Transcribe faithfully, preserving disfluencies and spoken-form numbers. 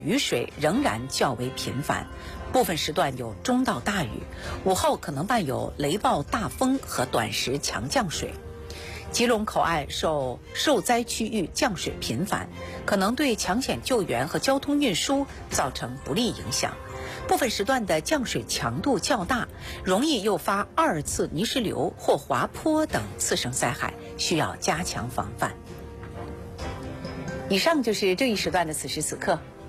雨水仍然较为频繁，部分时段有中到大雨，午后可能伴有雷暴大风和短时强降水。基隆口岸受受灾区域降水频繁，可能对抢险救援和交通运输造成不利影响。部分时段的降水强度较大，容易诱发二次泥石流或滑坡等次生灾害，需要加强防范。以上就是这一时段的此时此刻，